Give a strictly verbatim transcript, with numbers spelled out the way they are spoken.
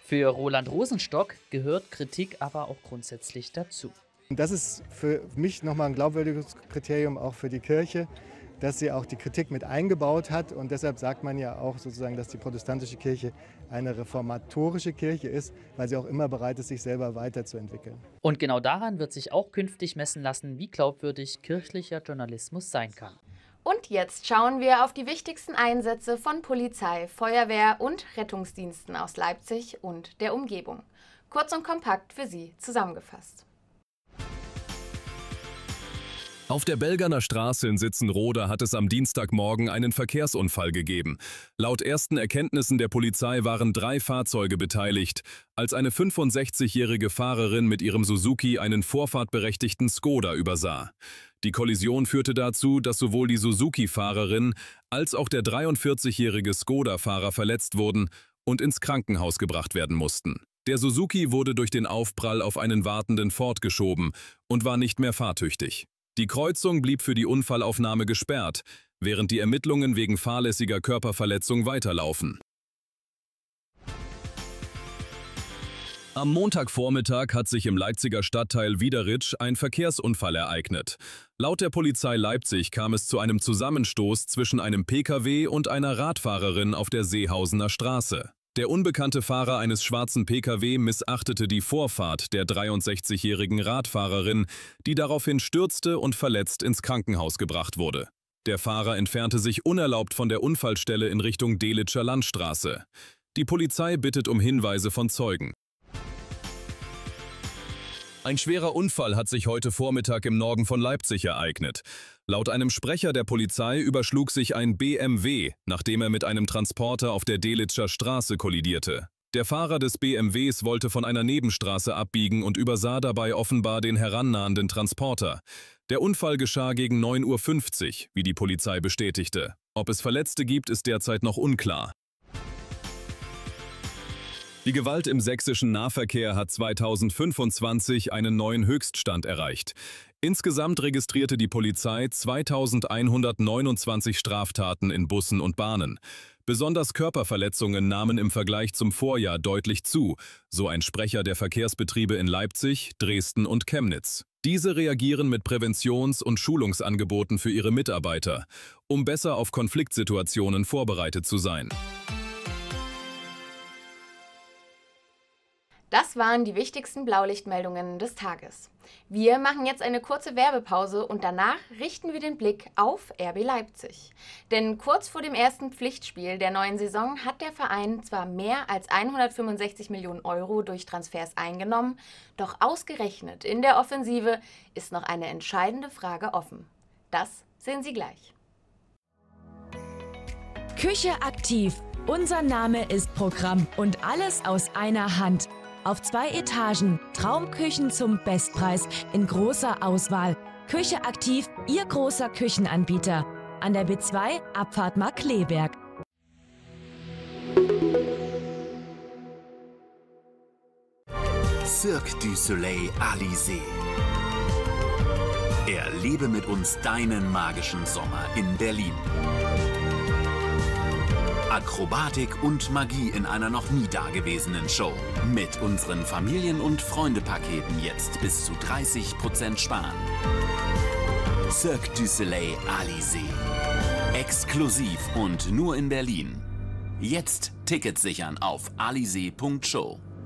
Für Roland Rosenstock gehört Kritik aber auch grundsätzlich dazu. Und das ist für mich nochmal ein glaubwürdiges Kriterium auch für die Kirche, dass sie auch die Kritik mit eingebaut hat. Und deshalb sagt man ja auch sozusagen, dass die protestantische Kirche eine reformatorische Kirche ist, weil sie auch immer bereit ist, sich selber weiterzuentwickeln. Und genau daran wird sich auch künftig messen lassen, wie glaubwürdig kirchlicher Journalismus sein kann. Und jetzt schauen wir auf die wichtigsten Einsätze von Polizei, Feuerwehr und Rettungsdiensten aus Leipzig und der Umgebung. Kurz und kompakt für Sie zusammengefasst. Auf der Belgerner Straße in Sitzenroda hat es am Dienstagmorgen einen Verkehrsunfall gegeben. Laut ersten Erkenntnissen der Polizei waren drei Fahrzeuge beteiligt, als eine fünfundsechzigjährige Fahrerin mit ihrem Suzuki einen vorfahrtberechtigten Skoda übersah. Die Kollision führte dazu, dass sowohl die Suzuki-Fahrerin als auch der dreiundvierzigjährige Skoda-Fahrer verletzt wurden und ins Krankenhaus gebracht werden mussten. Der Suzuki wurde durch den Aufprall auf einen wartenden Ford geschoben und war nicht mehr fahrtüchtig. Die Kreuzung blieb für die Unfallaufnahme gesperrt, während die Ermittlungen wegen fahrlässiger Körperverletzung weiterlaufen. Am Montagvormittag hat sich im Leipziger Stadtteil Wiederitsch ein Verkehrsunfall ereignet. Laut der Polizei Leipzig kam es zu einem Zusammenstoß zwischen einem P K W und einer Radfahrerin auf der Seehausener Straße. Der unbekannte Fahrer eines schwarzen P K W missachtete die Vorfahrt der dreiundsechzigjährigen Radfahrerin, die daraufhin stürzte und verletzt ins Krankenhaus gebracht wurde. Der Fahrer entfernte sich unerlaubt von der Unfallstelle in Richtung Delitzscher Landstraße. Die Polizei bittet um Hinweise von Zeugen. Ein schwerer Unfall hat sich heute Vormittag im Norden von Leipzig ereignet. Laut einem Sprecher der Polizei überschlug sich ein B M W, nachdem er mit einem Transporter auf der Delitzscher Straße kollidierte. Der Fahrer des B M Ws wollte von einer Nebenstraße abbiegen und übersah dabei offenbar den herannahenden Transporter. Der Unfall geschah gegen neun Uhr fünfzig, wie die Polizei bestätigte. Ob es Verletzte gibt, ist derzeit noch unklar. Die Gewalt im sächsischen Nahverkehr hat zweitausendfünfundzwanzig einen neuen Höchststand erreicht. Insgesamt registrierte die Polizei zweitausendeinhundertneunundzwanzig Straftaten in Bussen und Bahnen. Besonders Körperverletzungen nahmen im Vergleich zum Vorjahr deutlich zu, so ein Sprecher der Verkehrsbetriebe in Leipzig, Dresden und Chemnitz. Diese reagieren mit Präventions- und Schulungsangeboten für ihre Mitarbeiter, um besser auf Konfliktsituationen vorbereitet zu sein. Das waren die wichtigsten Blaulichtmeldungen des Tages. Wir machen jetzt eine kurze Werbepause und danach richten wir den Blick auf R B Leipzig. Denn kurz vor dem ersten Pflichtspiel der neuen Saison hat der Verein zwar mehr als hundertfünfundsechzig Millionen Euro durch Transfers eingenommen, doch ausgerechnet in der Offensive ist noch eine entscheidende Frage offen. Das sehen Sie gleich. Küche aktiv. Unser Name ist Programm und alles aus einer Hand. Auf zwei Etagen, Traumküchen zum Bestpreis in großer Auswahl. Küche aktiv, Ihr großer Küchenanbieter. An der B zwei, Abfahrt Markkleeberg. Cirque du Soleil Alizé. Erlebe mit uns deinen magischen Sommer in Berlin. Akrobatik und Magie in einer noch nie dagewesenen Show. Mit unseren Familien- und Freunde-Paketen jetzt bis zu dreißig Prozent sparen. Cirque du Soleil Alizé. Exklusiv und nur in Berlin. Jetzt Tickets sichern auf alizé punkt show.